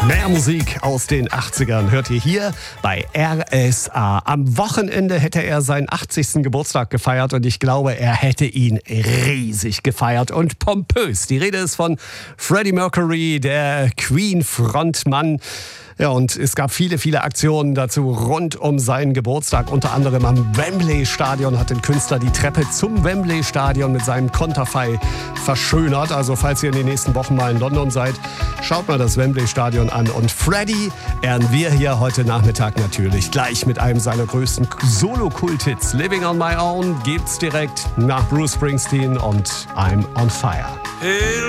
Mehr Musik aus den 80ern hört ihr hier bei RSA. Am Wochenende hätte er seinen 80. Geburtstag gefeiert und ich glaube, er hätte ihn riesig gefeiert und pompös. Die Rede ist von Freddie Mercury, der Queen-Frontmann. Ja, und es gab viele, viele Aktionen dazu rund um seinen Geburtstag. Unter anderem am Wembley-Stadion hat ein Künstler die Treppe zum Wembley-Stadion mit seinem Konterfei verschönert. Also falls ihr in den nächsten Wochen mal in London seid, schaut mal das Wembley-Stadion an. Und Freddie ehren wir hier heute Nachmittag natürlich gleich mit einem seiner größten Solo-Kult-Hits. Living on My Own gibt's direkt nach Bruce Springsteen und I'm on Fire.